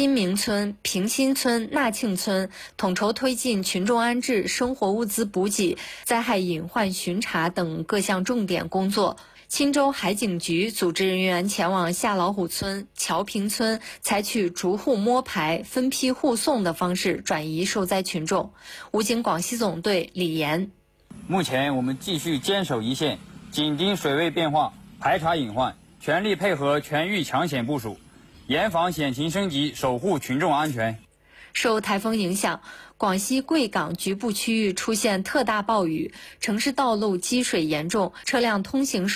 新明村、平新村、纳庆村统筹推进群众安置、生活物资补给、灾害隐患巡查等各项重点工作。钦州海警局组织人员前往下老虎村、桥坪村，采取逐户摸排、分批护送的方式转移受灾群众。武警广西总队李岩： 目前我们继续坚守一线，紧盯水位变化，排查隐患，全力配合全域抢险部署，严防险情升级，守护群众安全。 受台风影响，广西贵港局部区域出现特大暴雨，城市道路积水严重，车辆通行